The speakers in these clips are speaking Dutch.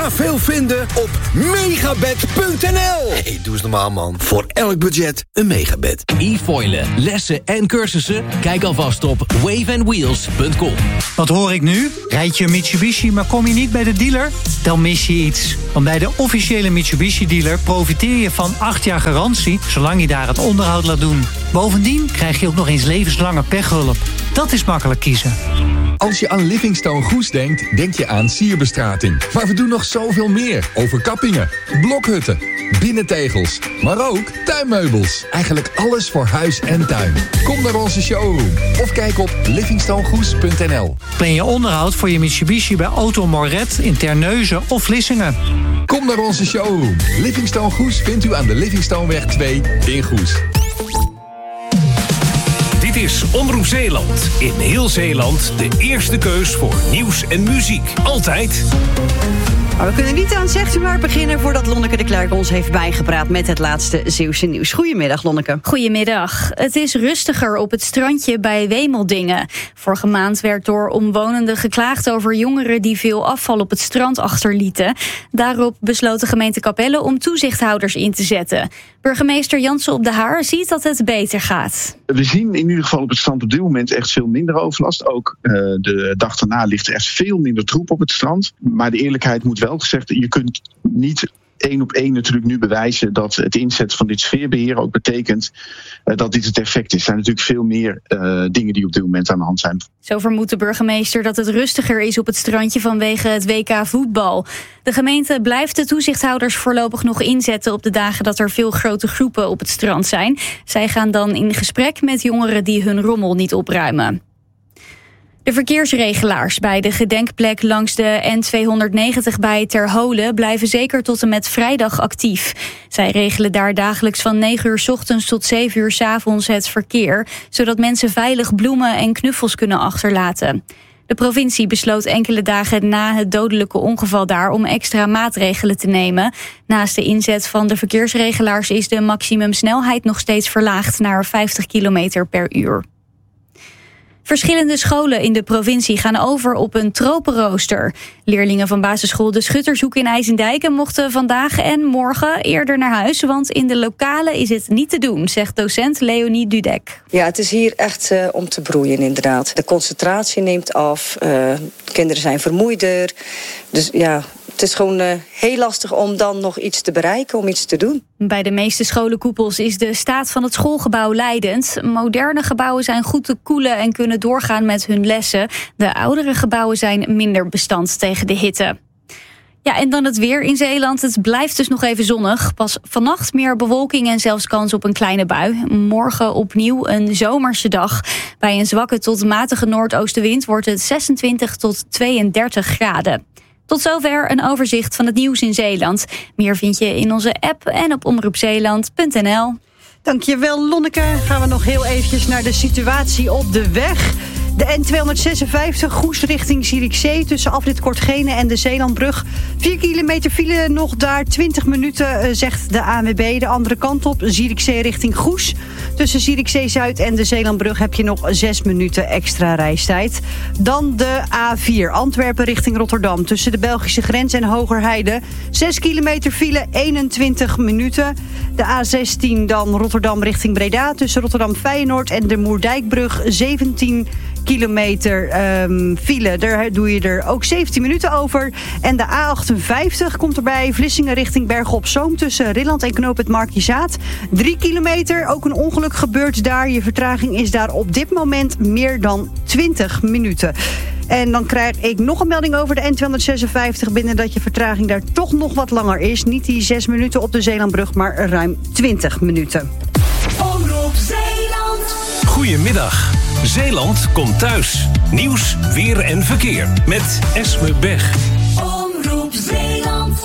Ga veel vinden op megabed.nl. Hey, doe eens normaal, man. Voor elk budget een megabed. E-foilen, lessen en cursussen? Kijk alvast op waveandwheels.com. Wat hoor ik nu? Rijd je een Mitsubishi, maar kom je niet bij de dealer? Dan mis je iets. Want bij de officiële Mitsubishi-dealer profiteer je van 8 jaar garantie, zolang je daar het onderhoud laat doen. Bovendien krijg je ook nog eens levenslange pechhulp. Dat is makkelijk kiezen. Als je aan Livingstone Goes denkt, denk je aan sierbestrating. Maar we doen nog zoveel meer. Overkappingen, blokhutten, binnentegels, maar ook tuinmeubels. Eigenlijk alles voor huis en tuin. Kom naar onze showroom of kijk op livingstonegoes.nl. Plan je onderhoud voor je Mitsubishi bij Auto Moret in Terneuzen of Vlissingen. Kom naar onze showroom. Livingstone Goes vindt u aan de Livingstoneweg 2 in Goes. Dit is Omroep Zeeland. In heel Zeeland de eerste keus voor nieuws en muziek. Altijd. Maar we kunnen niet aan Zegt u maar beginnen voordat Lonneke de Klerk ons heeft bijgepraat met het laatste Zeeuwse nieuws. Goedemiddag, Lonneke. Goedemiddag. Het is rustiger op het strandje bij Wemeldingen. Vorige maand werd door omwonenden geklaagd over jongeren die veel afval op het strand achterlieten. Daarop besloot de gemeente Capelle om toezichthouders in te zetten. Burgemeester Jansen op de Haar ziet dat het beter gaat. We zien in ieder geval op het strand op dit moment echt veel minder overlast. Ook de dag daarna ligt er echt veel minder troep op het strand. Maar de eerlijkheid moet wel gezegd, je kunt niet 1 op 1 natuurlijk nu bewijzen dat het inzetten van dit sfeerbeheer ook betekent dat dit het effect is. Er zijn natuurlijk veel meer dingen die op dit moment aan de hand zijn. Zo vermoedt de burgemeester dat het rustiger is op het strandje vanwege het WK voetbal. De gemeente blijft de toezichthouders voorlopig nog inzetten op de dagen dat er veel grote groepen op het strand zijn. Zij gaan dan in gesprek met jongeren die hun rommel niet opruimen. De verkeersregelaars bij de gedenkplek langs de N290 bij Terholen blijven zeker tot en met vrijdag actief. Zij regelen daar dagelijks van 9 uur 's ochtends tot 7 uur 's avonds het verkeer, zodat mensen veilig bloemen en knuffels kunnen achterlaten. De provincie besloot enkele dagen na het dodelijke ongeval daar om extra maatregelen te nemen. Naast de inzet van de verkeersregelaars is de maximumsnelheid nog steeds verlaagd naar 50 km per uur. Verschillende scholen in de provincie gaan over op een tropenrooster. Leerlingen van basisschool De Schuttershoek in IJsendijk mochten vandaag en morgen eerder naar huis, want in de lokalen is het niet te doen, zegt docent Leonie Dudek. Ja, het is hier echt om te broeien inderdaad. De concentratie neemt af, kinderen zijn vermoeider. Dus ja, het is gewoon heel lastig om dan nog iets te bereiken, om iets te doen. Bij de meeste scholenkoepels is de staat van het schoolgebouw leidend. Moderne gebouwen zijn goed te koelen en kunnen doorgaan met hun lessen. De oudere gebouwen zijn minder bestand tegen de hitte. Ja, en dan het weer in Zeeland. Het blijft dus nog even zonnig. Pas vannacht meer bewolking en zelfs kans op een kleine bui. Morgen opnieuw een zomerse dag. Bij een zwakke tot matige noordoostenwind wordt het 26 tot 32 graden. Tot zover een overzicht van het nieuws in Zeeland. Meer vind je in onze app en op omroepzeeland.nl. Dankjewel, Lonneke. Gaan we nog heel eventjes naar de situatie op de weg. De N256 Goes richting Zierikzee tussen afrit Kortgene en de Zeelandbrug. 4 kilometer file nog daar, 20 minuten, zegt de ANWB. De andere kant op, Zierikzee richting Goes. Tussen Zierikzee-Zuid en de Zeelandbrug heb je nog 6 minuten extra reistijd. Dan de A4, Antwerpen richting Rotterdam. Tussen de Belgische grens en Hogerheide. 6 kilometer file, 21 minuten. De A16 dan Rotterdam richting Breda. Tussen Rotterdam-Feyenoord en de Moerdijkbrug 17 kilometer file. Daar doe je er ook 17 minuten over. En de A58 komt erbij. Vlissingen richting Bergen op Zoom. Tussen Rilland en knooppunt Markizaat. 3 kilometer. Ook een ongeluk gebeurt daar. Je vertraging is daar op dit moment meer dan 20 minuten. En dan krijg ik nog een melding over de N256... binnen dat je vertraging daar toch nog wat langer is. Niet die 6 minuten op de Zeelandbrug, maar ruim 20 minuten. Omroep Zeeland. Goedemiddag. Zeeland komt thuis. Nieuws, weer en verkeer. Met Esme Bech. Omroep Zeeland.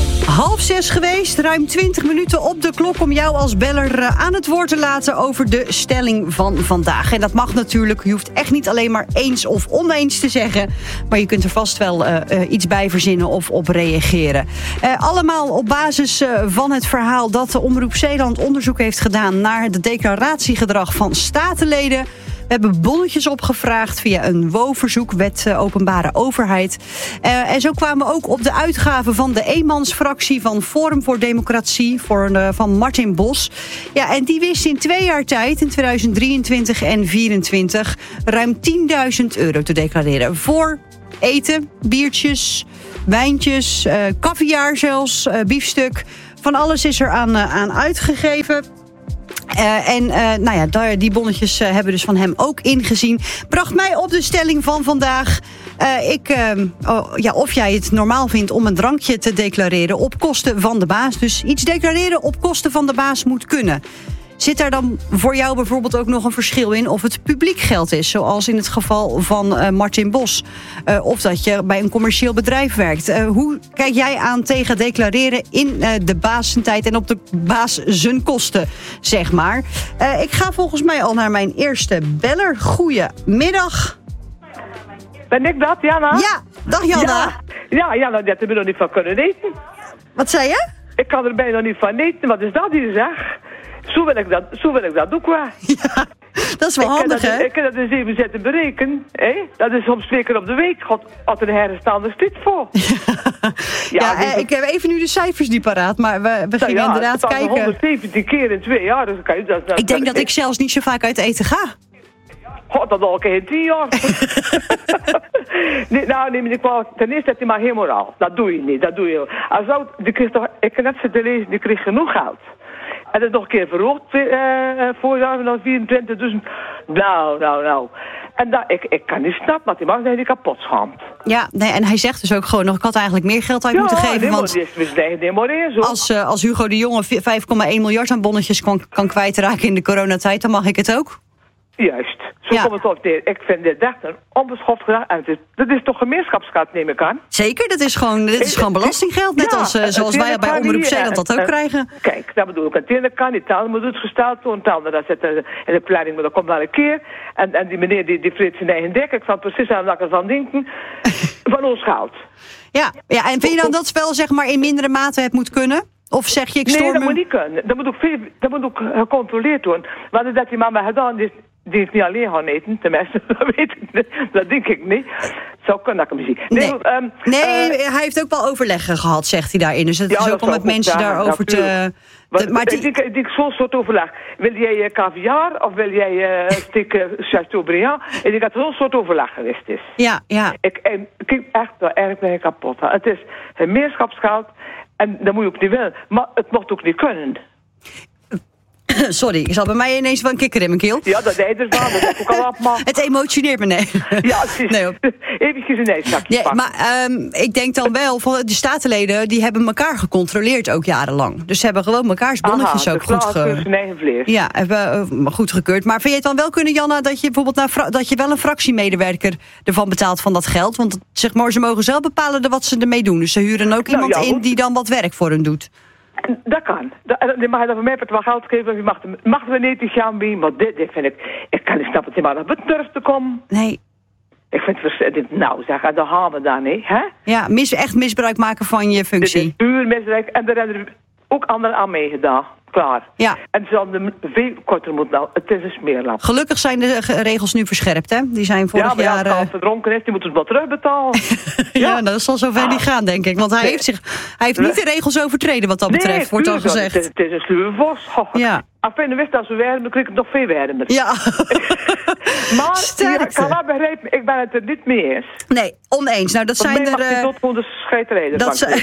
5:30 geweest, ruim 20 minuten op de klok om jou als beller aan het woord te laten over de stelling van vandaag. En dat mag natuurlijk, je hoeft echt niet alleen maar eens of oneens te zeggen, maar je kunt er vast wel iets bij verzinnen of op reageren. Allemaal op basis van het verhaal dat de Omroep Zeeland onderzoek heeft gedaan naar het declaratiegedrag van statenleden. We hebben bonnetjes opgevraagd via een WO-verzoek, Wet Openbare Overheid. En zo kwamen we ook op de uitgaven van de eenmansfractie van Forum voor Democratie van Martin Bos. Ja, en die wist in 2 jaar tijd, in 2023 en 2024, ruim €10.000 te declareren. Voor eten, biertjes, wijntjes, caviar zelfs, biefstuk. Van alles is er aan uitgegeven. Die bonnetjes hebben dus van hem ook ingezien. Bracht mij op de stelling van vandaag. Of jij het normaal vindt om een drankje te declareren op kosten van de baas. Dus iets declareren op kosten van de baas moet kunnen. Zit daar dan voor jou bijvoorbeeld ook nog een verschil in of het publiek geld is? Zoals in het geval van Martin Bos. Of dat je bij een commercieel bedrijf werkt. Hoe kijk jij aan tegen declareren in de baas zijn tijd en op de baas zijn kosten, zeg maar? Ik ga volgens mij al naar mijn eerste beller. Goedemiddag. Ben ik dat, Janna? Ja, dag Janna. Ja, Janna, dat heb je nog niet van kunnen eten. Wat zei je? Ik kan er bijna niet van eten. Wat is dat hier, zeg? Zo wil ik dat ook wel. Ja, dat is wel handig, hè? Ik kan dat eens even zitten berekenen. Dat is soms 2 keer op de week. God, had er een herstaande dit voor. Ik heb even nu de cijfers niet paraat, maar we gingen inderdaad kijken. 117 keer in 2 jaar. Dus kan je ik denk dat ik zelfs niet zo vaak uit eten ga. God, dat al een keer in 10 jaar. Ten eerste heb je maar geen moraal. Dat doe je niet, dat doe je. Ik heb net zitten lezen, die kreeg genoeg geld. En dat is nog een keer verhoogd voorjaar van 24. Dus nou. En ik kan niet snappen, want die man is kapot schaamt. Ja, nee, en hij zegt dus ook gewoon nog, ik had eigenlijk meer geld uit moeten geven. Want als Hugo de Jonge 5,1 miljard aan bonnetjes kan kwijtraken in de coronatijd, dan mag ik het ook. Juist, zo komt het op neer. Ik vind dit echt een onbeschoft gedaan. Dat is toch gemeenschapsgeld, neem ik aan? Zeker, dit is gewoon belastinggeld. Net zoals wij bij Omroep Zeeland dat ook krijgen. Kijk, dat bedoel ik. Het ene kan, die taal moet uitgesteld worden. Dat zit in de planning, maar dat komt wel een keer. En die meneer die vreet zijn eigen dek. Ik zal precies aan dat ik ervan denken. Van ons geld. Ja, en vind je dan dat spel zeg maar in mindere mate het moet kunnen? Of zeg je, Nee, dat moet niet kunnen. Dat moet ook gecontroleerd worden. Want dat die man bij gedaan is, die is niet alleen gaan eten, tenminste, dat weet ik niet. Dat denk ik niet. Zo kan dat hem zien. Hij heeft ook wel overleggen gehad, zegt hij daarin. Dus het is ook om met mensen daarover te... Ik denk zo'n soort overleg. Wil jij caviar of wil jij een stuk Chateaubriand? Ik denk dat er zo'n soort overleg geweest is. Ja. Ik echt wel erg kapot. Het is gemeenschapsgeld en dat moet je ook niet willen. Maar het mocht ook niet kunnen. Sorry, ik zal bij mij ineens wel een kikker in mijn keel. Ja, dat deed dus wel. Dat heb ik ook al op. Het emotioneert me, nee. Ja, precies. Nee, eventjes een ijszakje pakken. Maar ik denk dan wel, van de statenleden, die hebben elkaar gecontroleerd ook jarenlang. Dus ze hebben gewoon mekaars bonnetjes ook goedgekeurd. Maar vind je het dan wel kunnen, Janna, dat je bijvoorbeeld dat je wel een fractiemedewerker ervan betaalt van dat geld? Want zeg maar, ze mogen zelf bepalen wat ze ermee doen. Dus ze huren ook iemand in die dan wat werk voor hen doet. Dat kan. Dan mag je dan van mij wat geld geven. Je mag er niet gaan bij. Maar dit vind ik kan niet snappen dat je maar naar bedurf te komen. Nee. Ik vind het zeg, en dan gaan we dan, hè? Ja, echt misbruik maken van je functie. Dit is puur misbruik. En daar hebben er ook anderen aan meegedaan. Klaar. Ja. En ze hadden veel korter moeten nou. Het is een smeerlap. Gelukkig zijn de regels nu verscherpt, hè? Die zijn vorig jaar... Ja, maar als hij verdronken is, die moet het wel terugbetalen. Ja, dat zal zover niet gaan, denk ik. Want hij heeft niet de regels overtreden wat dat betreft, wordt al gezegd. Het is een sluwe vos. Ja. Als je wist dat ze werden, dan kreeg ik nog veel werden. Ja. Maar ik kan wel begrijpen, ik ben het er niet mee eens. Nee, oneens. Nou, dat zijn er... mag je tot gewoon de scheiterij.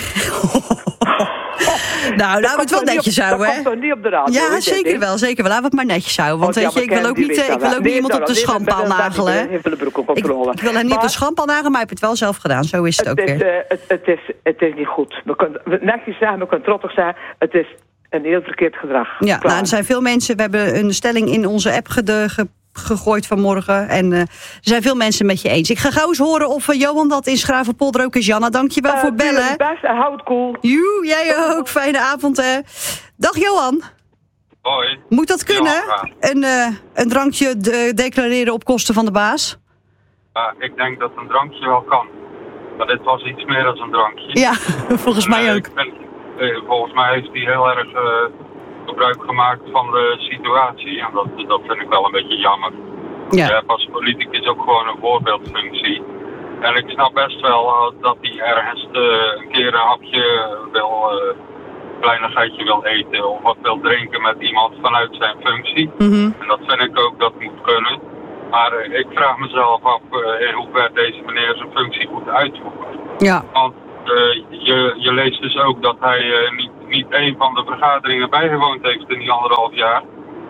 Nou, laten we het wel netjes houden, hè? Dat komt toch niet op de radio? Ja, zeker wel. Laten we het maar netjes houden. Want weet je, ik wil ook niet iemand op de schandpaal nagelen, hè? Ik wil hem niet op de schandpaal nagelen, maar ik heb het wel zelf gedaan. Zo is het ook weer. Het is niet goed. We kunnen netjes zeggen, we kunnen trots zeggen, het is een heel verkeerd gedrag. Ja, nou, er zijn veel mensen, we hebben een stelling in onze app gegooid vanmorgen. En er zijn veel mensen met je eens. Ik ga gauw eens horen of Johan dat in Schravenpolder ook is. Janna, dankjewel voor bellen. Best, hou het cool. Joe, jij ook. Fijne avond, hè. Dag Johan. Hoi. Moet dat kunnen? Een drankje declareren op kosten van de baas? Ik denk dat een drankje wel kan. Maar dit was iets meer dan een drankje. Ja, volgens mij ook. Volgens mij heeft hij heel erg gebruik gemaakt van de situatie. En dat vind ik wel een beetje jammer. Je hebt als politicus ook gewoon een voorbeeldfunctie. En ik snap best wel dat hij ergens een keer een hapje kleinigheidje wil eten of wat wil drinken met iemand vanuit zijn functie. En dat vind ik ook, dat moet kunnen. Maar ik vraag mezelf af in hoeverre deze meneer zijn functie goed uitvoert. Ja. Want je leest dus ook dat hij niet een van de vergaderingen bijgewoond heeft in die 1,5 jaar.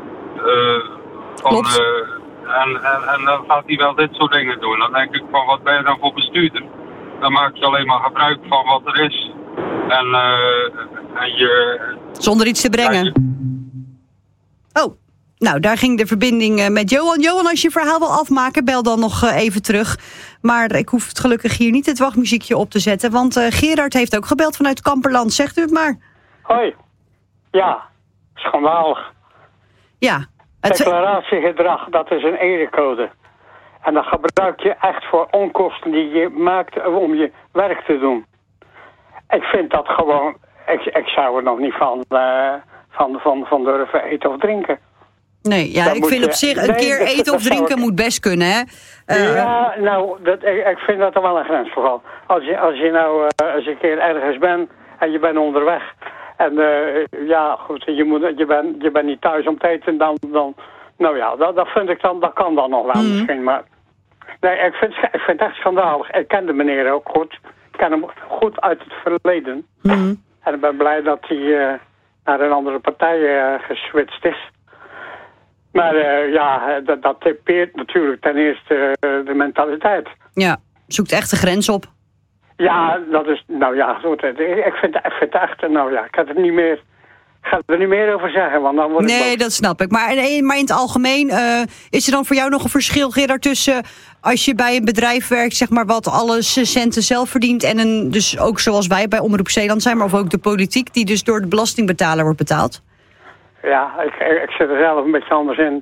En dan gaat hij wel dit soort dingen doen. Dan denk ik van, wat ben je dan voor bestuurder? Dan maak je alleen maar gebruik van wat er is. En je... Zonder iets te brengen. Oh, nou, daar ging de verbinding met Johan. Johan, als je je verhaal wil afmaken, bel dan nog even terug. Maar ik hoef het gelukkig hier niet het wachtmuziekje op te zetten. Want Gerard heeft ook gebeld vanuit Kamperland. Zegt u het maar. Hoi. Ja, schandalig. Ja. Declaratiegedrag, dat is een erecode. En dat gebruik je echt voor onkosten die je maakt om je werk te doen. Ik vind dat gewoon... Ik zou er nog niet van durven eten of drinken. Nee, ja, ik vind op zich een keer eten of drinken moet best kunnen, hè? Ja, nou, ik vind dat er wel een grens voor. Als je nou eens een keer ergens bent en je bent onderweg... En ja, goed, je bent niet thuis om te eten, dan nou ja, dat vind ik dan, dat kan dan nog wel misschien, maar... Nee, ik vind het echt schandalig. Ik ken de meneer ook goed. Ik ken hem goed uit het verleden. En ik ben blij dat hij naar een andere partij geswitcht is. Maar ja, dat typeert natuurlijk ten eerste de mentaliteit. Ja, zoekt echt de grens op. Ja, dat is, nou ja, goed. Ik vind het echt, nou ja, ik ga er niet meer over zeggen, want dan word ik Nee, dat snap ik. Maar in het algemeen, is er dan voor jou nog een verschil, Gerard, tussen als je bij een bedrijf werkt, zeg maar, wat alle centen zelf verdient en dus ook zoals wij bij Omroep Zeeland zijn, maar of ook de politiek, die dus door de belastingbetaler wordt betaald? Ja, ik zit er zelf een beetje anders in.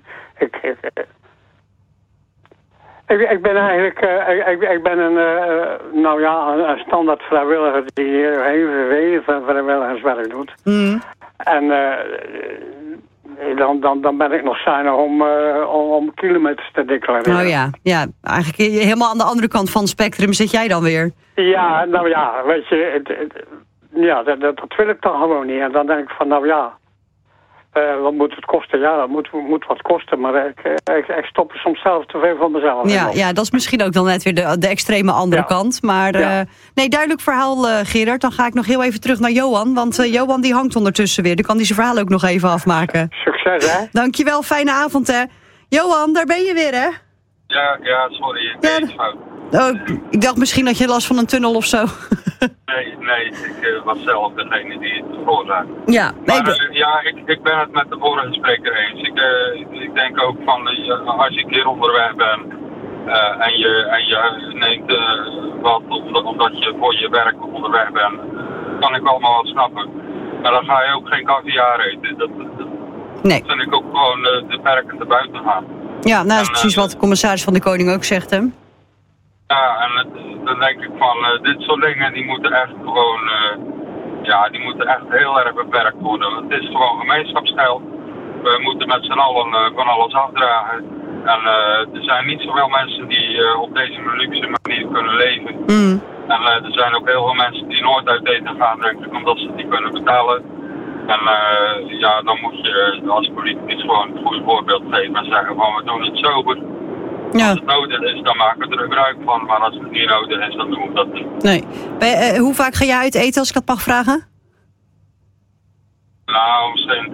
Ik ben eigenlijk, ik ben een standaard vrijwilliger die heel veel vrijwilligerswerk doet. En dan ben ik nog zuinig om kilometers te declareren. Oh ja, eigenlijk helemaal aan de andere kant van het spectrum zit jij dan weer. Ja, nou ja, weet je, dat wil ik dan gewoon niet. En dan denk ik van, nou ja, wat moet het kosten? Ja, dat moet wat kosten, maar ik stop er soms zelf te veel van mezelf. Ja, dat is misschien ook dan net weer de extreme andere kant. Maar nee, duidelijk verhaal, Gerard. Dan ga ik nog heel even terug naar Johan. Want Johan die hangt ondertussen weer. Dan kan hij zijn verhaal ook nog even afmaken. Succes, hè? Dankjewel, fijne avond, hè. Johan, daar ben je weer, hè? Ja, sorry. Ik deed iets fout. Oh, ik dacht misschien dat je last van een tunnel of zo. Nee, ik was zelf degene die het veroorzaakte. Ja, ik ben het met de vorige spreker eens. Ik denk ook van, als je een keer onderweg bent en je neemt wat omdat je voor je werk onderweg bent, kan ik allemaal wat snappen. Maar dan ga je ook geen caviar eten. Dat vind ik ook gewoon de perken erbuiten gaan. Ja, nou, dat is precies wat de commissaris van de Koning ook zegt, hè? Ja, en dan denk ik van, dit soort dingen die moeten echt gewoon, die moeten echt heel erg beperkt worden. Want het is gewoon gemeenschapsgeld. We moeten met z'n allen van alles afdragen. En er zijn niet zoveel mensen die op deze luxe manier kunnen leven. En er zijn ook heel veel mensen die nooit uit eten gaan, denk ik, omdat ze het niet kunnen betalen. En dan moet je als politicus gewoon het goede voorbeeld geven en zeggen van, we doen het sober. Ja. Als het nodig is, dan maken we er gebruik van. Maar als het niet nodig is, dan doen we dat niet. Nee. Hoe vaak ga jij uit eten, als ik dat mag vragen? Nou, misschien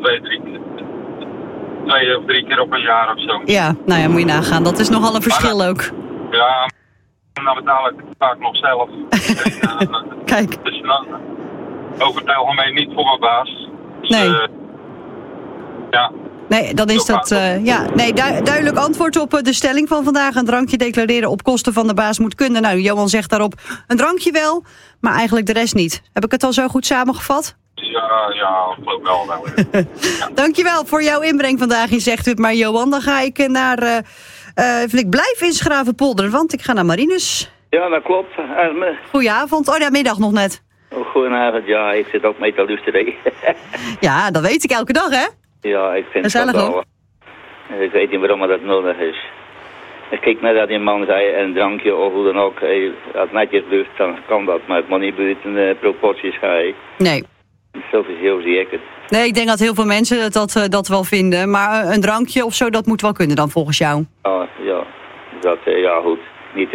2 of 3 keer op een jaar of zo. Ja, nou ja, moet je nagaan. Dat is nogal een verschil ook. Ja, dan betaal ik het vaak nog zelf. Kijk. Dus over het algemeen niet voor mijn baas. Dus, nee. Ja. Nee, dan is dat... duidelijk antwoord op de stelling van vandaag. Een drankje declareren op kosten van de baas moet kunnen. Nou, Johan zegt daarop een drankje wel, maar eigenlijk de rest niet. Heb ik het al zo goed samengevat? Ja, geloof wel. Ja. Dankjewel voor jouw inbreng vandaag. Je zegt het maar, Johan. Dan ga ik naar... ik blijf in Schravenpolder, want ik ga naar Marinus. Ja, dat klopt. Goedenavond. Oh ja, middag nog net. Oh, goedenavond, ja. Ik zit ook mee te luisteren. Ja, dat weet ik elke dag, hè? Ja, ik vind het wel. Ik weet niet waarom dat nodig is. Kijk naar dat die man zei, een drankje of hoe dan ook. Als het netjes blijft, dan kan dat. Maar het moet niet buiten proporties gaan. Nee. Zo zie ik het. Nee, ik denk dat heel veel mensen dat wel vinden. Maar een drankje of zo, dat moet wel kunnen dan volgens jou. Ja. Dat, goed. Niet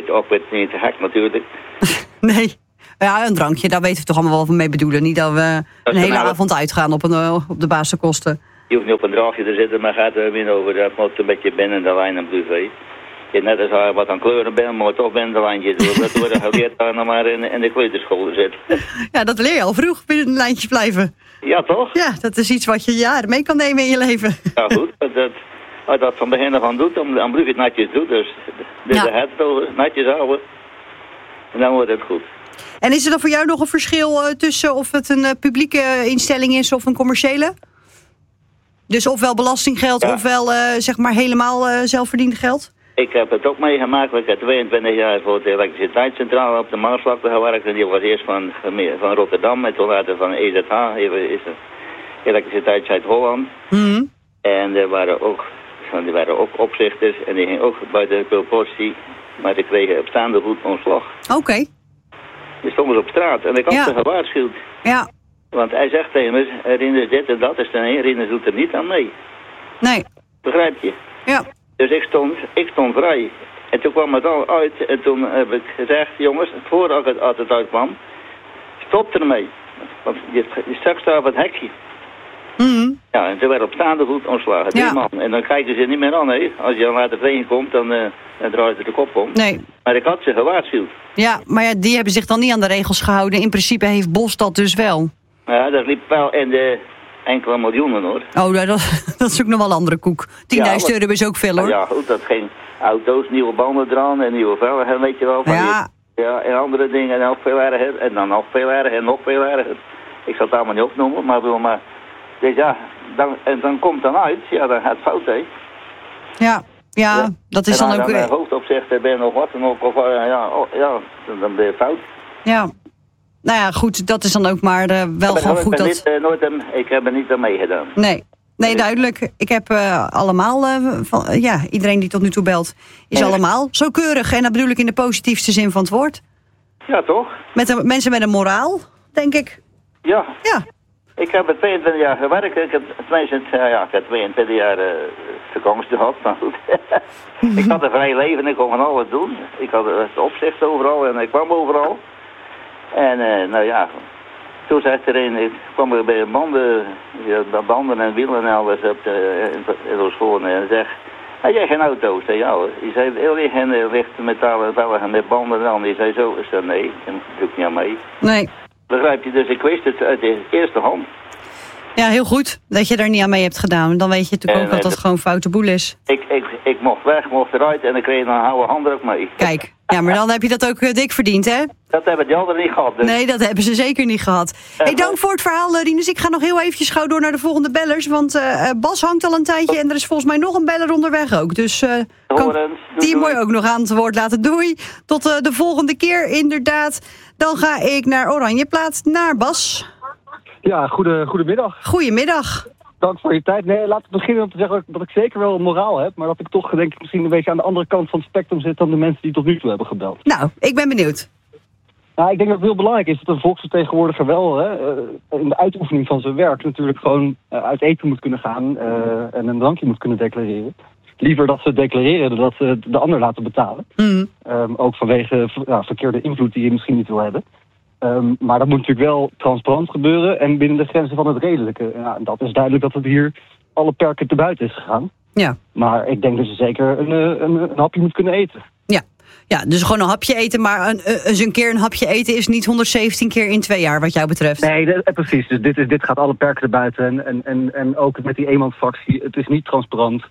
te gek natuurlijk. Nee. Ja, een drankje, daar weten we toch allemaal wel van mee bedoelen. Niet dat we een hele avond uitgaan op de basiskosten. Je hoeft niet op een draagje te zitten, maar gaat er weer over. Dat moet een beetje binnen de lijn op buffet. Je net als hij wat aan kleuren bent, maar toch binnen de lijntjes. Dat wordt geleerd daar nog maar in de kleuterschool te zitten. Ja, dat leer je al vroeg, binnen de lijntjes blijven. Ja, toch? Ja, dat is iets wat je jaren mee kan nemen in je leven. Ja, goed. Als je dat van begin af aan doet, dan blijf je het netjes doen. Dus de het netjes houden. En dan wordt het goed. En is er dan voor jou nog een verschil tussen of het een publieke instelling is of een commerciële? Dus ofwel belastinggeld, ofwel zeg maar helemaal zelfverdiend geld? Ik heb het ook meegemaakt. Ik heb 22 jaar voor de elektriciteitscentrale op de Maasvlakte gewerkt. En die was eerst van Rotterdam en toen later van EZH, Elektriciteit Zuid-Holland. Mm-hmm. En er waren ook opzichters en die gingen ook bij de proportie, maar die kregen op staande voet ontslag. Oké. Die stonden op straat en ik had ze gewaarschuwd. Ja. Want hij zegt tegen me, Rinus dit en dat is dan een, Rinus doet er niet aan mee. Nee. Begrijp je? Ja. Dus ik stond vrij. En toen kwam het al uit en toen heb ik gezegd, jongens, voordat het uitkwam, stop ermee. Want je straks staat op het hekje. Mm-hmm. Ja, en ze werden op staande voet ontslagen, 3 man. En dan kijken ze niet meer aan, hè. Als je dan later tegenkomt, dan draait het de kop om. Nee. Maar ik had ze gewaarschuwd. Ja, maar die hebben zich dan niet aan de regels gehouden. In principe heeft Bos dat dus wel. Ja, dat liep wel in de enkele miljoenen, hoor. Oh, dat is ook nog wel een andere koek. 10.000 euro is ook veel, hoor. Ja, goed, dat ging auto's, nieuwe banden eraan en nieuwe velgen, weet je wel. Ja, en andere dingen, en nog veel erger. En dan nog veel erger en nog veel erger. Ik zal het allemaal niet opnoemen, maar... Dus ja, dan komt dan uit, ja, dan gaat het fout, hè. Ja, dat is dan ook... En dan hoofdopzichter ben je nog wat en ook, of dan ben je fout. Ja. Nou ja, goed, dat is dan ook maar wel gewoon goed dat... Ik heb er niet aan meegedaan. Nee, duidelijk. Ik heb allemaal, iedereen die tot nu toe belt, is allemaal zo keurig. En dat bedoel ik in de positiefste zin van het woord. Ja, toch? Mensen met een moraal, denk ik. Ja. Ja. Ik heb 22 jaar gewerkt. Ik heb 22 jaar vakantie gehad. Maar goed. Ik had een vrij leven. Ik kon van alles doen. Ik had het opzicht overal en ik kwam overal. En toen zei er ik kwam er bij banden en wielen en alles op de school en zeg, heb jij geen auto's? Zei ja hoor. Die zei, heel licht metalen velgen met banden en die zei zo. Ik zei nee, dat doe ik niet aan mee. Nee. Begrijp je? Dus ik wist het uit de eerste hand. Ja, heel goed dat je daar niet aan mee hebt gedaan. Dan weet je natuurlijk ook dat dat gewoon foute boel is. Ik mocht weg, mocht eruit en ik kreeg een oude handdruk mee. Kijk, ja, maar dan heb je dat ook dik verdiend, hè? Dat hebben die anderen niet gehad. Dus. Nee, dat hebben ze zeker niet gehad. Hey, dank voor het verhaal, Rinus. Ik ga nog heel eventjes gauw door naar de volgende bellers. Want Bas hangt al een tijdje en er is volgens mij nog een beller onderweg ook. Dus kan die mooi ook nog aan het woord laten. Doei. Tot de volgende keer, inderdaad. Dan ga ik naar Oranjeplaat, naar Bas. Ja, goedemiddag. Goedemiddag. Dank voor je tijd. Nee, laat ik beginnen om te zeggen dat ik zeker wel moraal heb, maar dat ik toch denk ik misschien een beetje aan de andere kant van het spectrum zit dan de mensen die tot nu toe hebben gebeld. Nou, ik ben benieuwd. Nou, ik denk dat het heel belangrijk is dat een volksvertegenwoordiger wel in de uitoefening van zijn werk natuurlijk gewoon uit eten moet kunnen gaan en een drankje moet kunnen declareren. Liever dat ze declareren dan dat ze de ander laten betalen. Mm. Ook vanwege verkeerde invloed die je misschien niet wil hebben. Maar dat moet natuurlijk wel transparant gebeuren en binnen de grenzen van het redelijke. Ja, dat is duidelijk dat het hier alle perken te buiten is gegaan. Ja. Maar ik denk dat je zeker een hapje moet kunnen eten. Ja, dus gewoon een hapje eten, maar eens een keer een hapje eten is niet 117 keer in 2 jaar wat jou betreft. Nee, precies. Dus dit gaat alle perken erbuiten en ook met die eenmansfractie, het is niet transparant.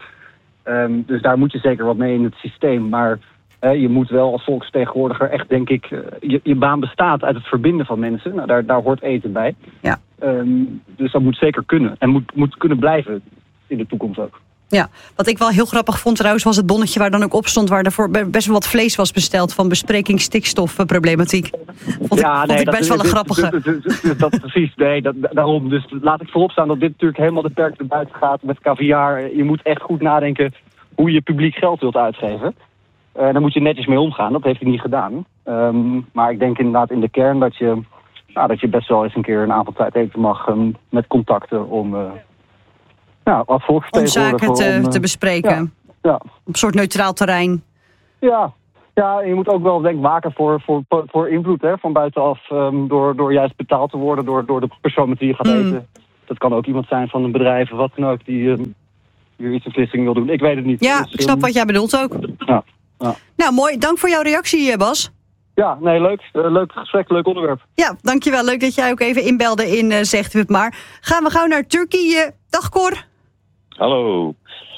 Dus daar moet je zeker wat mee in het systeem. Maar je moet wel als volksvertegenwoordiger echt, denk ik, je baan bestaat uit het verbinden van mensen. Nou, daar hoort eten bij. Ja. Dus dat moet zeker kunnen. En moet kunnen blijven in de toekomst ook. Ja, wat ik wel heel grappig vond trouwens was het bonnetje waar dan ook op stond waar daarvoor best wel wat vlees was besteld van bespreking stikstofproblematiek. Vond ik best wel een grappige. Dat precies, daarom. Dus laat ik voorop staan dat dit natuurlijk helemaal de perken erbuiten gaat met caviar. Je moet echt goed nadenken hoe je publiek geld wilt uitgeven. Daar moet je netjes mee omgaan. Dat heeft hij niet gedaan. Maar ik denk inderdaad in de kern dat je best wel eens een keer een avond tijd eten mag met contacten om als volksvertegenwoordiger... Om zaken te bespreken. Ja. Op een soort neutraal terrein. Ja, en je moet ook wel denk waken voor invloed van buitenaf. Door juist betaald te worden door de persoon met wie je gaat eten. Dat kan ook iemand zijn van een bedrijf of wat dan ook die hier iets een beslissing wil doen. Ik weet het niet. Ja, dus, ik snap wat jij bedoelt ook. Ja. Nou, mooi. Dank voor jouw reactie, Bas. Ja, nee, leuk. Leuk gesprek, leuk onderwerp. Ja, dankjewel. Leuk dat jij ook even inbelde in Zegt u het maar. Gaan we gauw naar Turkije. Dag Cor. Hallo.